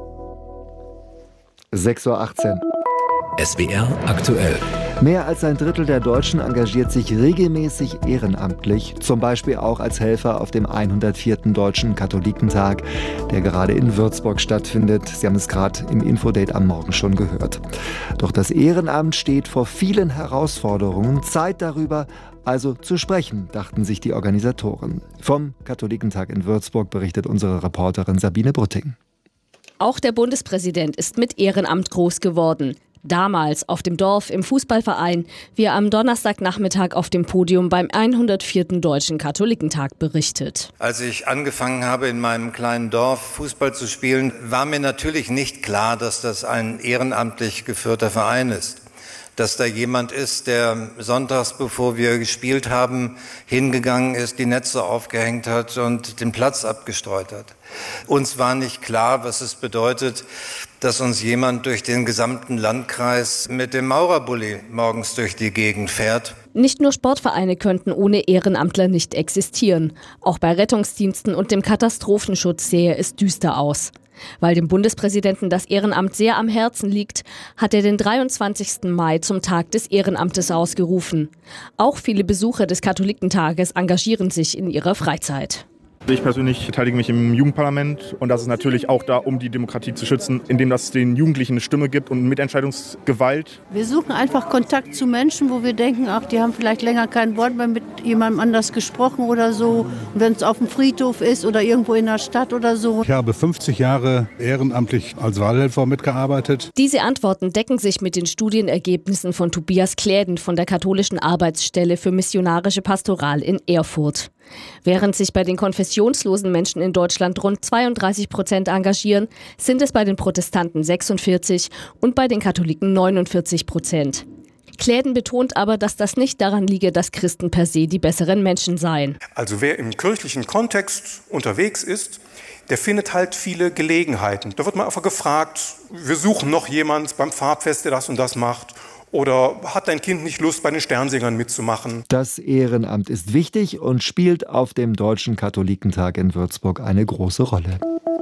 6:18 Uhr. SWR aktuell. Mehr als ein Drittel der Deutschen engagiert sich regelmäßig ehrenamtlich, zum Beispiel auch als Helfer auf dem 104. Deutschen Katholikentag, der gerade in Würzburg stattfindet. Sie haben es gerade im Infodate am Morgen schon gehört. Doch das Ehrenamt steht vor vielen Herausforderungen. Zeit darüber also zu sprechen, dachten sich die Organisatoren. Vom Katholikentag in Würzburg berichtet unsere Reporterin Sabine Brutting. Auch der Bundespräsident ist mit Ehrenamt groß geworden. Damals auf dem Dorf im Fußballverein, wie er am Donnerstagnachmittag auf dem Podium beim 104. Deutschen Katholikentag berichtet. Als ich angefangen habe, in meinem kleinen Dorf Fußball zu spielen, war mir natürlich nicht klar, dass das ein ehrenamtlich geführter Verein ist. Dass da jemand ist, der sonntags, bevor wir gespielt haben, hingegangen ist, die Netze aufgehängt hat und den Platz abgestreut hat. Uns war nicht klar, was es bedeutet, dass uns jemand durch den gesamten Landkreis mit dem Maurerbully morgens durch die Gegend fährt. Nicht nur Sportvereine könnten ohne Ehrenamtler nicht existieren. Auch bei Rettungsdiensten und dem Katastrophenschutz sähe es düster aus. Weil dem Bundespräsidenten das Ehrenamt sehr am Herzen liegt, hat er den 23. Mai zum Tag des Ehrenamtes ausgerufen. Auch viele Besucher des Katholikentages engagieren sich in ihrer Freizeit. Ich persönlich beteilige mich im Jugendparlament und das ist natürlich auch da, um die Demokratie zu schützen, indem das den Jugendlichen eine Stimme gibt und Mitentscheidungsgewalt. Wir suchen einfach Kontakt zu Menschen, wo wir denken, ach, die haben vielleicht länger kein Wort mehr mit jemandem anders gesprochen oder so. Und wenn es auf dem Friedhof ist oder irgendwo in der Stadt oder so. Ich habe 50 Jahre ehrenamtlich als Wahlhelfer mitgearbeitet. Diese Antworten decken sich mit den Studienergebnissen von Tobias Kläden von der Katholischen Arbeitsstelle für missionarische Pastoral in Erfurt. Während sich bei den konfessionslosen Menschen in Deutschland rund 32% engagieren, sind es bei den Protestanten 46% und bei den Katholiken 49%. Kläden betont aber, dass das nicht daran liege, dass Christen per se die besseren Menschen seien. Also wer im kirchlichen Kontext unterwegs ist, der findet halt viele Gelegenheiten. Da wird man einfach gefragt, wir suchen noch jemanden beim Farbfest, der das und das macht. Oder hat dein Kind nicht Lust, bei den Sternsingern mitzumachen? Das Ehrenamt ist wichtig und spielt auf dem Deutschen Katholikentag in Würzburg eine große Rolle.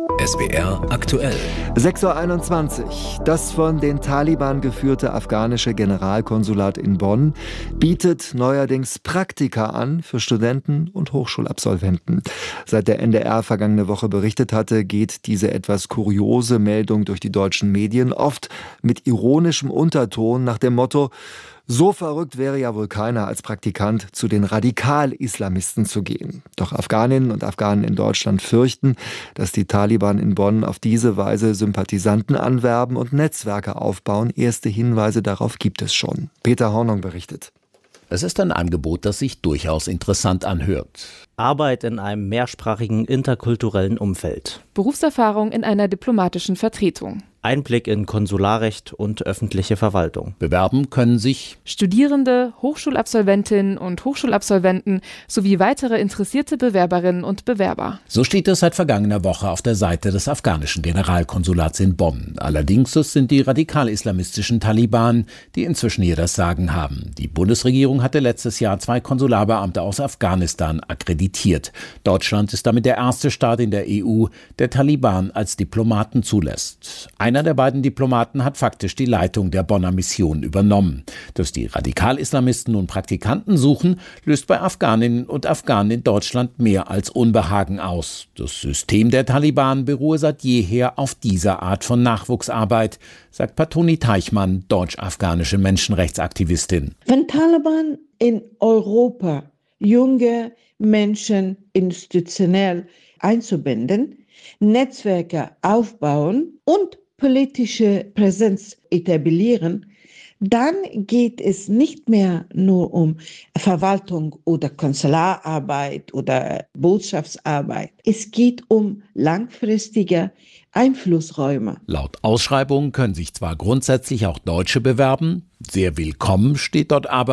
SWR aktuell. 6:21 Uhr. Das von den Taliban geführte afghanische Generalkonsulat in Bonn bietet neuerdings Praktika an für Studenten und Hochschulabsolventen. Seit der NDR vergangene Woche berichtet hatte, geht diese etwas kuriose Meldung durch die deutschen Medien, oft mit ironischem Unterton nach dem Motto: So verrückt wäre ja wohl keiner, als Praktikant zu den Radikal-Islamisten zu gehen. Doch Afghaninnen und Afghanen in Deutschland fürchten, dass die Taliban in Bonn auf diese Weise Sympathisanten anwerben und Netzwerke aufbauen. Erste Hinweise darauf gibt es schon. Peter Hornung berichtet. Es ist ein Angebot, das sich durchaus interessant anhört. Arbeit in einem mehrsprachigen, interkulturellen Umfeld. Berufserfahrung in einer diplomatischen Vertretung. Einblick in Konsularrecht und öffentliche Verwaltung. Bewerben können sich Studierende, Hochschulabsolventinnen und Hochschulabsolventen sowie weitere interessierte Bewerberinnen und Bewerber. So steht es seit vergangener Woche auf der Seite des afghanischen Generalkonsulats in Bonn. Allerdings es sind die radikal-islamistischen Taliban, die inzwischen hier das Sagen haben. Die Bundesregierung hatte letztes Jahr 2 Konsularbeamte aus Afghanistan akkreditiert. Deutschland ist damit der erste Staat in der EU, der Taliban als Diplomaten zulässt. Einer der beiden Diplomaten hat faktisch die Leitung der Bonner Mission übernommen. Dass die Radikal-Islamisten nun Praktikanten suchen, löst bei Afghaninnen und Afghanen in Deutschland mehr als Unbehagen aus. Das System der Taliban beruhe seit jeher auf dieser Art von Nachwuchsarbeit, sagt Patoni Teichmann, deutsch-afghanische Menschenrechtsaktivistin. Wenn Taliban in Europa junge Menschen institutionell einzubinden, Netzwerke aufbauen und politische Präsenz etablieren, dann geht es nicht mehr nur um Verwaltung oder Konsulararbeit oder Botschaftsarbeit. Es geht um langfristige Einflussräume. Laut Ausschreibung können sich zwar grundsätzlich auch Deutsche bewerben, sehr willkommen steht dort aber,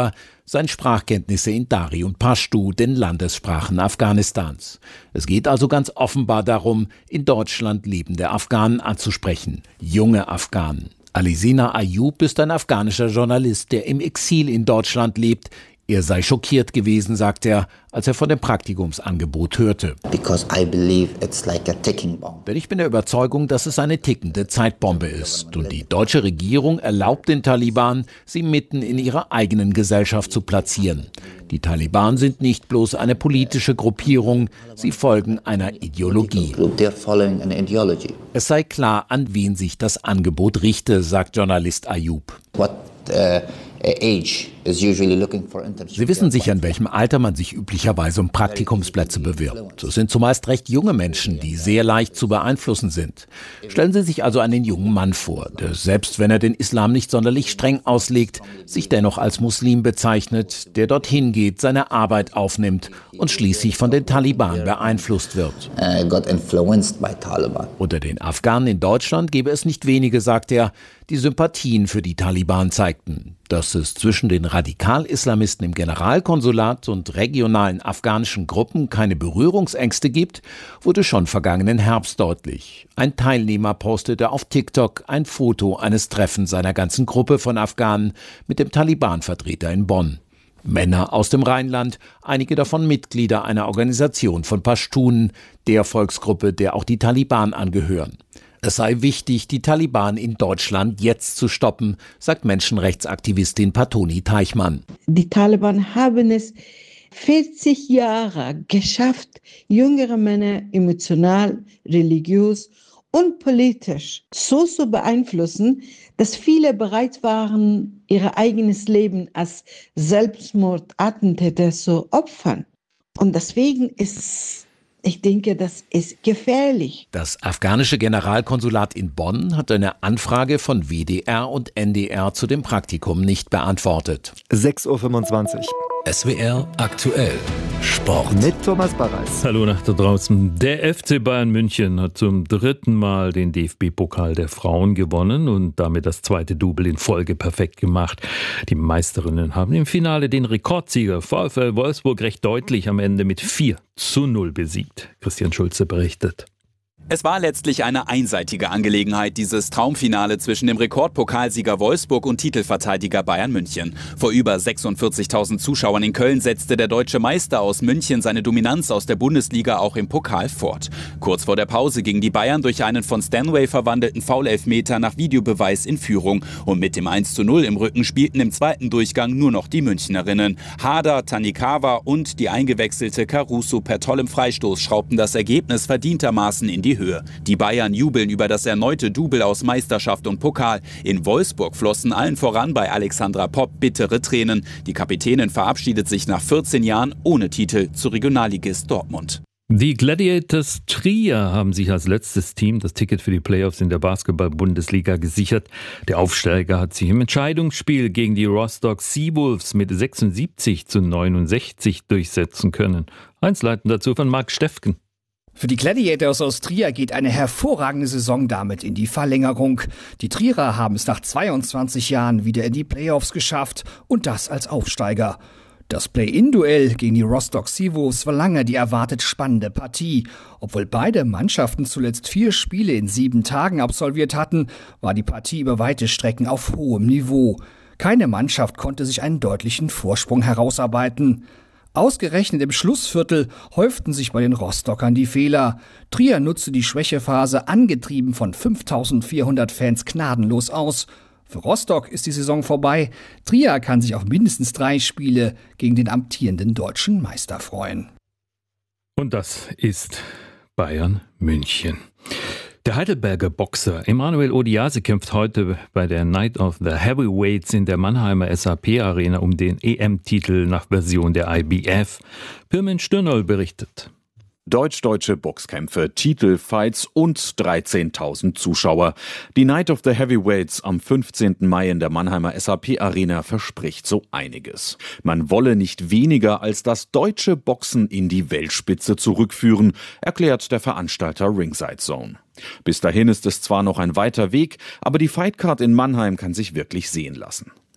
seien Sprachkenntnisse in Dari und Pashtu, den Landessprachen Afghanistans. Es geht also ganz offenbar darum, in Deutschland lebende Afghanen anzusprechen, junge Afghanen. Alisina Ayub ist ein afghanischer Journalist, der im Exil in Deutschland lebt. Er sei schockiert gewesen, sagt er, als er von dem Praktikumsangebot hörte. Denn ich bin der Überzeugung, dass es eine tickende Zeitbombe ist. Und die deutsche Regierung erlaubt den Taliban, sie mitten in ihrer eigenen Gesellschaft zu platzieren. Die Taliban sind nicht bloß eine politische Gruppierung, sie folgen einer Ideologie. Es sei klar, an wen sich das Angebot richte, sagt Journalist Ayub. Sie wissen sicher, in welchem Alter man sich üblicherweise um Praktikumsplätze bewirbt. Es sind zumeist recht junge Menschen, die sehr leicht zu beeinflussen sind. Stellen Sie sich also einen jungen Mann vor, der, selbst wenn er den Islam nicht sonderlich streng auslegt, sich dennoch als Muslim bezeichnet, der dorthin geht, seine Arbeit aufnimmt und schließlich von den Taliban beeinflusst wird. Unter den Afghanen in Deutschland gäbe es nicht wenige, sagt er, die Sympathien für die Taliban zeigten. Dass es zwischen den Radikal-Islamisten im Generalkonsulat und regionalen afghanischen Gruppen keine Berührungsängste gibt, wurde schon vergangenen Herbst deutlich. Ein Teilnehmer postete auf TikTok ein Foto eines Treffens seiner ganzen Gruppe von Afghanen mit dem Taliban-Vertreter in Bonn. Männer aus dem Rheinland, einige davon Mitglieder einer Organisation von Pashtunen, der Volksgruppe, der auch die Taliban angehören. Es sei wichtig, die Taliban in Deutschland jetzt zu stoppen, sagt Menschenrechtsaktivistin Patoni Teichmann. Die Taliban haben es 40 Jahre geschafft, jüngere Männer emotional, religiös und politisch so zu beeinflussen, dass viele bereit waren, ihr eigenes Leben als Selbstmordattentäter zu opfern. Und deswegen ich denke, das ist gefährlich. Das afghanische Generalkonsulat in Bonn hat eine Anfrage von WDR und NDR zu dem Praktikum nicht beantwortet. 6:25 Uhr. SWR aktuell Sport. Mit Thomas Barreis. Hallo nach da draußen. Der FC Bayern München hat zum 3. Mal den DFB-Pokal der Frauen gewonnen und damit das 2. Double in Folge perfekt gemacht. Die Meisterinnen haben im Finale den Rekordsieger VfL Wolfsburg recht deutlich am Ende mit 4:0 besiegt. Christian Schulze berichtet. Es war letztlich eine einseitige Angelegenheit, dieses Traumfinale zwischen dem Rekordpokalsieger Wolfsburg und Titelverteidiger Bayern München. Vor über 46.000 Zuschauern in Köln setzte der deutsche Meister aus München seine Dominanz aus der Bundesliga auch im Pokal fort. Kurz vor der Pause gingen die Bayern durch einen von Stanway verwandelten Foul-Elfmeter nach Videobeweis in Führung. Und mit dem 1:0 im Rücken spielten im zweiten Durchgang nur noch die Münchnerinnen. Hader, Tanikawa und die eingewechselte Caruso per tollem Freistoß schraubten das Ergebnis verdientermaßen in die Höhe. Die Bayern jubeln über das erneute Double aus Meisterschaft und Pokal. In Wolfsburg flossen allen voran bei Alexandra Popp bittere Tränen. Die Kapitänin verabschiedet sich nach 14 Jahren ohne Titel zu Regionalligist Dortmund. Die Gladiators Trier haben sich als letztes Team das Ticket für die Playoffs in der Basketball-Bundesliga gesichert. Der Aufsteiger hat sich im Entscheidungsspiel gegen die Rostock Seawolves mit 76:69 durchsetzen können. Einleitend dazu von Marc Steffken. Für die Gladiators aus Trier geht eine hervorragende Saison damit in die Verlängerung. Die Trierer haben es nach 22 Jahren wieder in die Playoffs geschafft und das als Aufsteiger. Das Play-In-Duell gegen die Rostock Seawolves war lange die erwartet spannende Partie. Obwohl beide Mannschaften zuletzt 4 Spiele in 7 Tagen absolviert hatten, war die Partie über weite Strecken auf hohem Niveau. Keine Mannschaft konnte sich einen deutlichen Vorsprung herausarbeiten. Ausgerechnet im Schlussviertel häuften sich bei den Rostockern die Fehler. Trier nutzte die Schwächephase angetrieben von 5.400 Fans gnadenlos aus. Für Rostock ist die Saison vorbei. Trier kann sich auf mindestens 3 Spiele gegen den amtierenden deutschen Meister freuen. Und das ist Bayern München. Der Heidelberger Boxer Emanuel Odiase kämpft heute bei der Night of the Heavyweights in der Mannheimer SAP-Arena um den EM-Titel nach Version der IBF. Pirmin Stürnoll berichtet. Deutsch-deutsche Boxkämpfe, Titelfights und 13.000 Zuschauer. Die Night of the Heavyweights am 15. Mai in der Mannheimer SAP-Arena verspricht so einiges. Man wolle nicht weniger als das deutsche Boxen in die Weltspitze zurückführen, erklärt der Veranstalter Ringside Zone. Bis dahin ist es zwar noch ein weiter Weg, aber die Fightcard in Mannheim kann sich wirklich sehen lassen.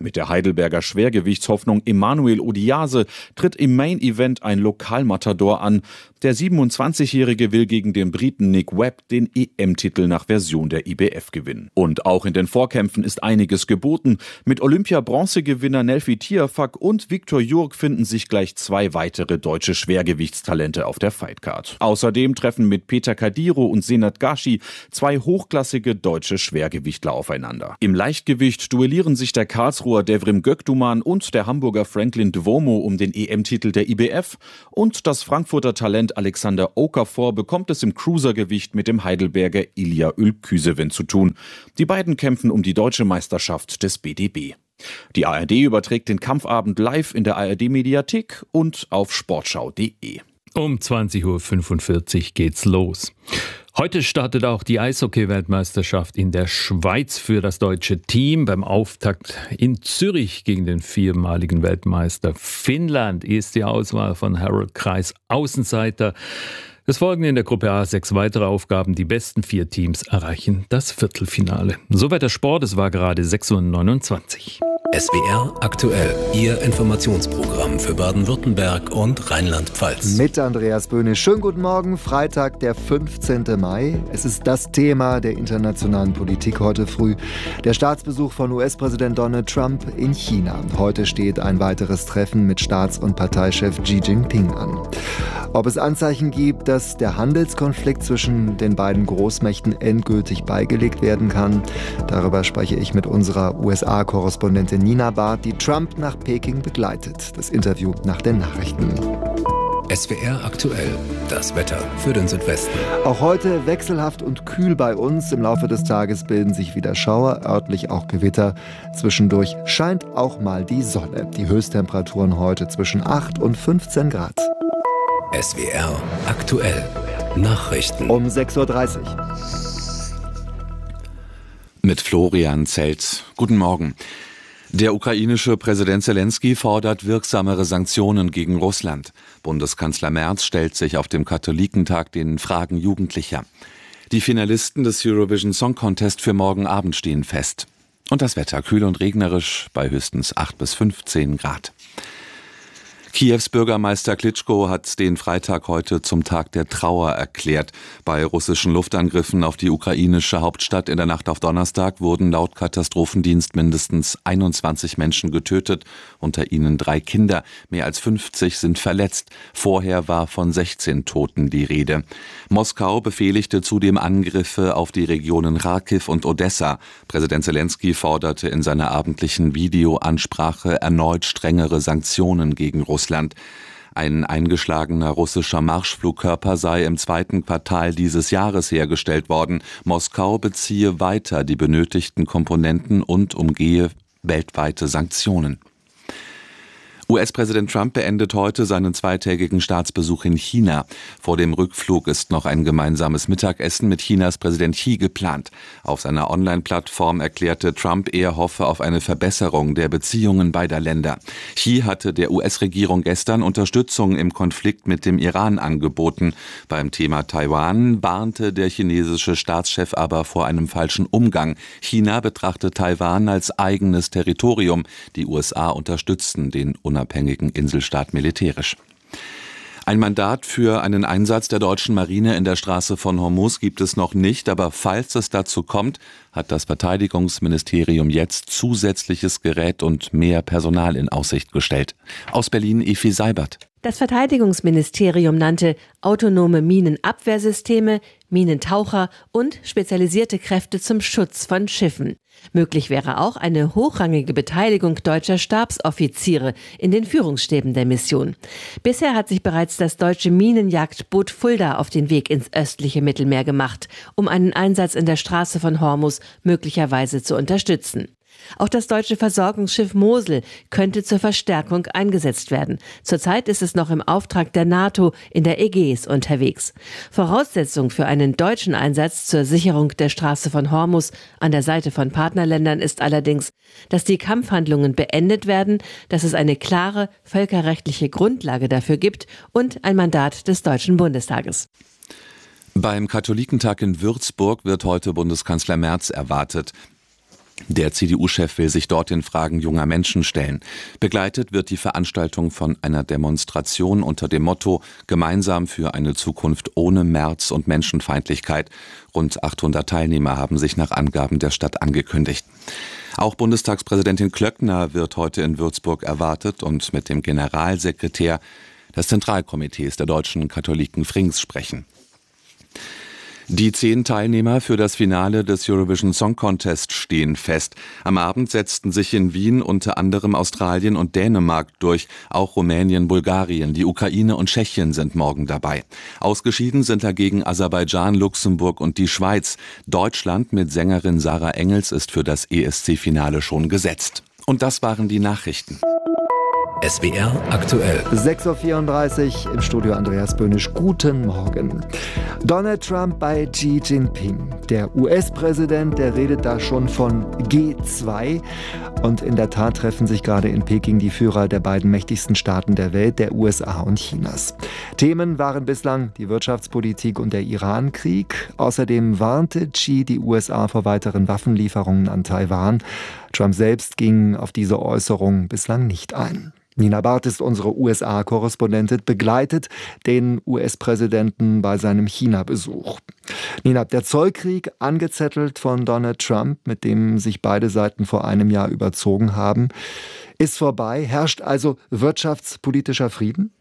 Mit der Heidelberger Schwergewichtshoffnung Emmanuel Odiase tritt im Main-Event ein Lokalmatador an. Der 27-Jährige will gegen den Briten Nick Webb den EM-Titel nach Version der IBF gewinnen. Und auch in den Vorkämpfen ist einiges geboten. Mit Olympia-Bronzegewinner Nelfi Tiafak und Viktor Jurg finden sich gleich 2 weitere deutsche Schwergewichtstalente auf der Fightcard. Außerdem treffen mit Peter Kadiro und Senat Gashi 2 hochklassige deutsche Schwergewichtler aufeinander. Im Leichtgewicht duellieren sich der Karlsruher Devrim Göktuman und der Hamburger Franklin Duomo um den EM-Titel der IBF und das Frankfurter Talent Alexander Okafor bekommt es im Cruisergewicht mit dem Heidelberger Ilya Ülküseven zu tun. Die beiden kämpfen um die deutsche Meisterschaft des BDB. Die ARD überträgt den Kampfabend live in der ARD-Mediathek und auf sportschau.de. Um 20.45 Uhr geht's los. Heute startet auch die Eishockey-Weltmeisterschaft in der Schweiz für das deutsche Team. Beim Auftakt in Zürich gegen den 4-maligen Weltmeister Finnland ist die Auswahl von Harold Kreis Außenseiter. Es folgen in der Gruppe A 6 weitere Aufgaben. Die besten 4 Teams erreichen das Viertelfinale. Soweit der Sport, es war gerade 6.29 Uhr. SWR aktuell, Ihr Informationsprogramm für Baden-Württemberg und Rheinland-Pfalz. Mit Andreas Böhne. Schönen guten Morgen, Freitag, der 15. Mai. Es ist das Thema der internationalen Politik heute früh. Der Staatsbesuch von US-Präsident Donald Trump in China. Heute steht ein weiteres Treffen mit Staats- und Parteichef Xi Jinping an. Ob es Anzeichen gibt, dass der Handelskonflikt zwischen den beiden Großmächten endgültig beigelegt werden kann, darüber spreche ich mit unserer USA-Korrespondentin Nina Barth, die Trump nach Peking begleitet. Das Interview nach den Nachrichten. SWR aktuell, das Wetter für den Südwesten. Auch heute wechselhaft und kühl bei uns. Im Laufe des Tages bilden sich wieder Schauer, örtlich auch Gewitter. Zwischendurch scheint auch mal die Sonne. Die Höchsttemperaturen heute zwischen 8 und 15 Grad. SWR aktuell, Nachrichten. Um 6.30 Uhr. Mit Florian Zelt. Guten Morgen. Der ukrainische Präsident Zelensky fordert wirksamere Sanktionen gegen Russland. Bundeskanzler Merz stellt sich auf dem Katholikentag den Fragen Jugendlicher. Die Finalisten des Eurovision Song Contest für morgen Abend stehen fest. Und das Wetter kühl und regnerisch bei höchstens 8 bis 15 Grad. Kiews Bürgermeister Klitschko hat den Freitag heute zum Tag der Trauer erklärt. Bei russischen Luftangriffen auf die ukrainische Hauptstadt in der Nacht auf Donnerstag wurden laut Katastrophendienst mindestens 21 Menschen getötet, unter ihnen 3 Kinder. Mehr als 50 sind verletzt. Vorher war von 16 Toten die Rede. Moskau befehligte zudem Angriffe auf die Regionen Kharkiv und Odessa. Präsident Zelensky forderte in seiner abendlichen Videoansprache erneut strengere Sanktionen gegen Russland. Ein eingeschlagener russischer Marschflugkörper sei im 2. Quartal dieses Jahres hergestellt worden. Moskau beziehe weiter die benötigten Komponenten und umgehe weltweite Sanktionen. US-Präsident Trump beendet heute seinen 2-tägigen Staatsbesuch in China. Vor dem Rückflug ist noch ein gemeinsames Mittagessen mit Chinas Präsident Xi geplant. Auf seiner Online-Plattform erklärte Trump, er hoffe auf eine Verbesserung der Beziehungen beider Länder. Xi hatte der US-Regierung gestern Unterstützung im Konflikt mit dem Iran angeboten. Beim Thema Taiwan warnte der chinesische Staatschef aber vor einem falschen Umgang. China betrachtet Taiwan als eigenes Territorium. Die USA unterstützten den unabhängigen Inselstaat militärisch. Ein Mandat für einen Einsatz der deutschen Marine in der Straße von Hormuz gibt es noch nicht, aber falls es dazu kommt, hat das Verteidigungsministerium jetzt zusätzliches Gerät und mehr Personal in Aussicht gestellt. Aus Berlin Efi Seibert. Das Verteidigungsministerium nannte autonome Minenabwehrsysteme, Minentaucher und spezialisierte Kräfte zum Schutz von Schiffen. Möglich wäre auch eine hochrangige Beteiligung deutscher Stabsoffiziere in den Führungsstäben der Mission. Bisher hat sich bereits das deutsche Minenjagdboot Fulda auf den Weg ins östliche Mittelmeer gemacht, um einen Einsatz in der Straße von Hormuz möglicherweise zu unterstützen. Auch das deutsche Versorgungsschiff Mosel könnte zur Verstärkung eingesetzt werden. Zurzeit ist es noch im Auftrag der NATO in der Ägäis unterwegs. Voraussetzung für einen deutschen Einsatz zur Sicherung der Straße von Hormuz an der Seite von Partnerländern ist allerdings, dass die Kampfhandlungen beendet werden, dass es eine klare völkerrechtliche Grundlage dafür gibt und ein Mandat des Deutschen Bundestages. Beim Katholikentag in Würzburg wird heute Bundeskanzler Merz erwartet. Der CDU-Chef will sich dort den Fragen junger Menschen stellen. Begleitet wird die Veranstaltung von einer Demonstration unter dem Motto »Gemeinsam für eine Zukunft ohne März und Menschenfeindlichkeit«. Rund 800 Teilnehmer haben sich nach Angaben der Stadt angekündigt. Auch Bundestagspräsidentin Klöckner wird heute in Würzburg erwartet und mit dem Generalsekretär des Zentralkomitees der deutschen Katholiken Frings sprechen. Die 10 Teilnehmer für das Finale des Eurovision Song Contest stehen fest. Am Abend setzten sich in Wien unter anderem Australien und Dänemark durch. Auch Rumänien, Bulgarien, die Ukraine und Tschechien sind morgen dabei. Ausgeschieden sind dagegen Aserbaidschan, Luxemburg und die Schweiz. Deutschland mit Sängerin Sarah Engels ist für das ESC-Finale schon gesetzt. Und das waren die Nachrichten. SWR aktuell. 6.34 Uhr im Studio Andreas Böhnisch. Guten Morgen. Donald Trump bei Xi Jinping. Der US-Präsident, der redet da schon von G2. Und in der Tat treffen sich gerade in Peking die Führer der beiden mächtigsten Staaten der Welt, der USA und Chinas. Themen waren bislang die Wirtschaftspolitik und der Iran-Krieg. Außerdem warnte Xi die USA vor weiteren Waffenlieferungen an Taiwan. Trump selbst ging auf diese Äußerung bislang nicht ein. Nina Barth ist unsere USA-Korrespondentin, begleitet den US-Präsidenten bei seinem China-Besuch. Nina, der Zollkrieg, angezettelt von Donald Trump, mit dem sich beide Seiten vor einem Jahr überzogen haben, ist vorbei. Herrscht also wirtschaftspolitischer Frieden?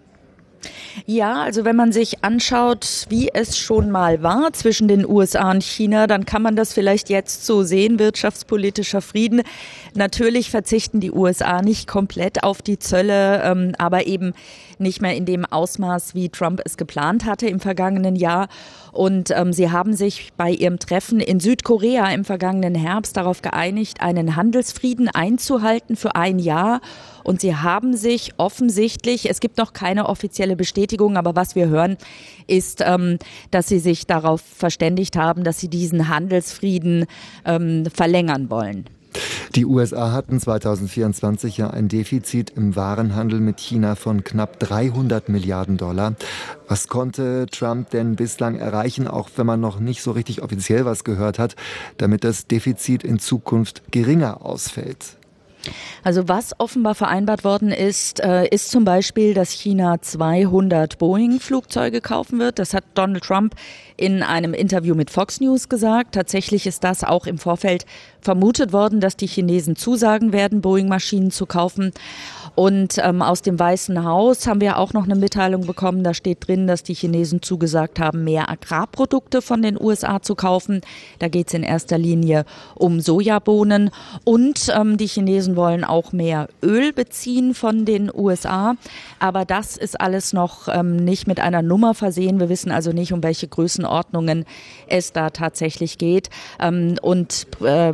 Ja, also wenn man sich anschaut, wie es schon mal war zwischen den USA und China, dann kann man das vielleicht jetzt so sehen, wirtschaftspolitischer Frieden. Natürlich verzichten die USA nicht komplett auf die Zölle, aber eben nicht mehr in dem Ausmaß, wie Trump es geplant hatte im vergangenen Jahr. Und sie haben sich bei ihrem Treffen in Südkorea im vergangenen Herbst darauf geeinigt, einen Handelsfrieden einzuhalten für ein Jahr. Und sie haben sich offensichtlich, es gibt noch keine offizielle Bestätigung, aber was wir hören, ist, dass sie sich darauf verständigt haben, dass sie diesen Handelsfrieden verlängern wollen. Die USA hatten 2024 ja ein Defizit im Warenhandel mit China von knapp 300 Milliarden $. Was konnte Trump denn bislang erreichen, auch wenn man noch nicht so richtig offiziell was gehört hat, damit das Defizit in Zukunft geringer ausfällt? Also was offenbar vereinbart worden ist, ist zum Beispiel, dass China 200 Boeing-Flugzeuge kaufen wird. Das hat Donald Trump in einem Interview mit Fox News gesagt. Tatsächlich ist das auch im Vorfeld vermutet worden, dass die Chinesen zusagen werden, Boeing-Maschinen zu kaufen. Und aus dem Weißen Haus haben wir auch noch eine Mitteilung bekommen. Da steht drin, dass die Chinesen zugesagt haben, mehr Agrarprodukte von den USA zu kaufen. Da geht es in erster Linie um Sojabohnen. Und die Chinesen wollen auch mehr Öl beziehen von den USA. Aber das ist alles noch nicht mit einer Nummer versehen. Wir wissen also nicht, um welche Größenordnungen es da tatsächlich geht. Und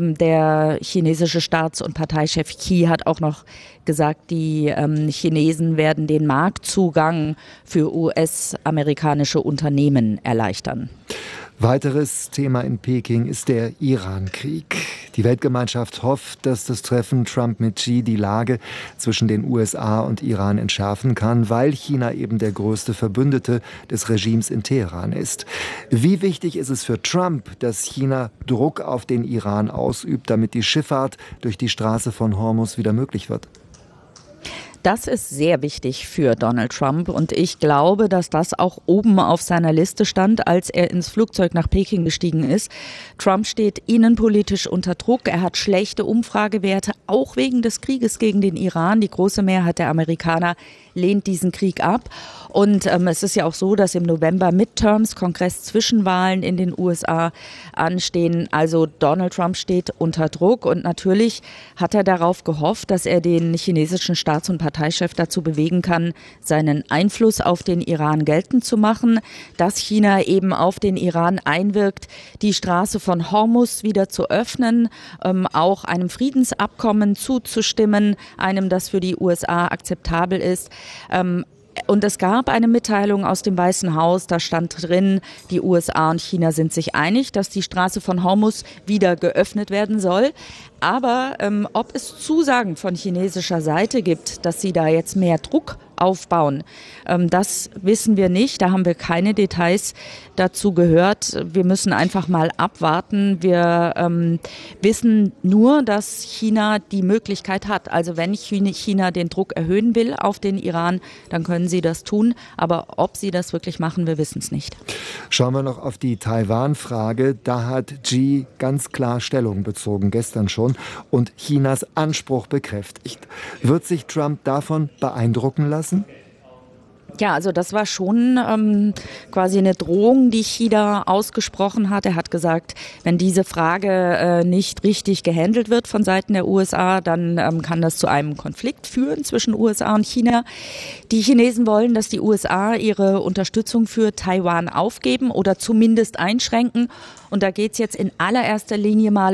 der chinesische Staats- und Parteichef Xi hat auch noch gesagt, die Chinesen werden den Marktzugang für US-amerikanische Unternehmen erleichtern. Weiteres Thema in Peking ist der Iran-Krieg. Die Weltgemeinschaft hofft, dass das Treffen Trump mit Xi die Lage zwischen den USA und Iran entschärfen kann, weil China eben der größte Verbündete des Regimes in Teheran ist. Wie wichtig ist es für Trump, dass China Druck auf den Iran ausübt, damit die Schifffahrt durch die Straße von Hormuz wieder möglich wird? Das ist sehr wichtig für Donald Trump und ich glaube, dass das auch oben auf seiner Liste stand, als er ins Flugzeug nach Peking gestiegen ist. Trump steht innenpolitisch unter Druck. Er hat schlechte Umfragewerte, auch wegen des Krieges gegen den Iran. Die große Mehrheit der Amerikaner lehnt diesen Krieg ab. Und es ist ja auch so, dass im November Midterms, Kongress-Zwischenwahlen in den USA anstehen. Also Donald Trump steht unter Druck und natürlich hat er darauf gehofft, dass er den chinesischen Staats- und Parteichef dazu bewegen kann, seinen Einfluss auf den Iran geltend zu machen, dass China eben auf den Iran einwirkt, die Straße von Hormuz wieder zu öffnen, auch einem Friedensabkommen zuzustimmen, einem, das für die USA akzeptabel ist. Und es gab eine Mitteilung aus dem Weißen Haus, da stand drin, die USA und China sind sich einig, dass die Straße von Hormuz wieder geöffnet werden soll. Aber ob es Zusagen von chinesischer Seite gibt, dass sie da jetzt mehr Druck aufbauen. Das wissen wir nicht, da haben wir keine Details dazu gehört. Wir müssen einfach mal abwarten. Wir wissen nur, dass China die Möglichkeit hat. Also wenn China den Druck erhöhen will auf den Iran, dann können sie das tun. Aber ob sie das wirklich machen, wir wissen es nicht. Schauen wir noch auf die Taiwan-Frage. Da hat Xi ganz klar Stellung bezogen, gestern schon, und Chinas Anspruch bekräftigt. Wird sich Trump davon beeindrucken lassen? Ja, also das war schon quasi eine Drohung, die China ausgesprochen hat. Er hat gesagt, wenn diese Frage nicht richtig gehandelt wird von Seiten der USA, dann kann das zu einem Konflikt führen zwischen USA und China. Die Chinesen wollen, dass die USA ihre Unterstützung für Taiwan aufgeben oder zumindest einschränken. Und da geht es jetzt in allererster Linie mal